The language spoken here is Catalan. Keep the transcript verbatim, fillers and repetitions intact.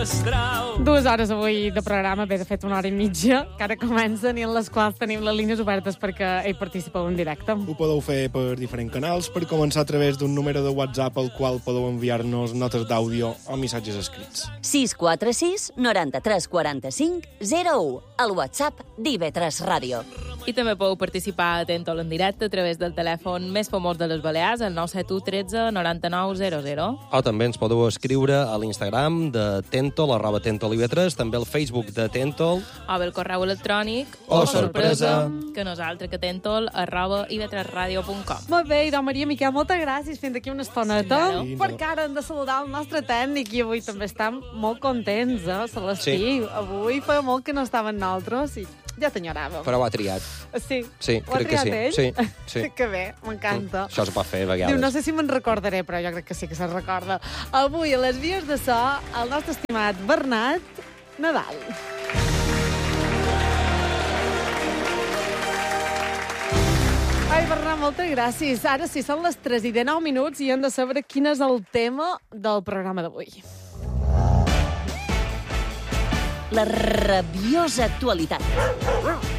mestral. Dues hores avui de programa, bé, de fet una hora i mitja, que ara comencen i en les quals tenim les línies obertes perquè hi participeu en directe. Ho podeu fer per diferents canals, per començar a través d'un número de WhatsApp al qual podeu enviar-nos notes d'àudio o missatges escrits. sis quatre sis noranta-tres quaranta-cinc zero u, el WhatsApp d'I V tres Ràdio. I també podeu participar a Tentol en directe a través del telèfon més famós de les Balears, el nou set u tretze noranta-nou zero zero. O també ens podeu escriure a l'Instagram de Tentol, arroba Tentol I V tres, també al Facebook de Tentol. O bé el correu electrònic. O sorpresa. Que nosaltres, que Tentol, arroba i v tres ràdio punt com. Molt bé, idò Maria Miquel, moltes gràcies. Fins d'aquí una estoneta. Sí, no. Perquè ara hem de saludar el nostre tècnic i avui també estem molt contents, eh, Celestí. Sí. Avui fa molt que no estaven nosaltres i ja t'enyoràvem. Però ho ha triat. Sí, Sí, ho ha crec que triat sí. ell? Sí, sí. Que bé, m'encanta. Això es pot fer a vegades. Diu, no sé si me'n recordaré, però jo crec que sí que se'n recorda. Avui, a les vies de so, el nostre estimat Bernat Nadal. Ai, Bernat, moltes gràcies. Ara sí, són les tres i dinou minuts i hem de saber quin és el tema del programa d'avui. La rabiosa actualitat.